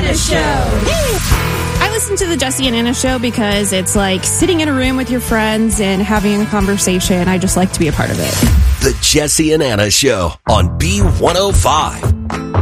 Anna Show. I listen to the Jesse and Anna Show because it's like sitting in a room with your friends and having a conversation. I just like to be a part of it. The Jesse and Anna Show on B105.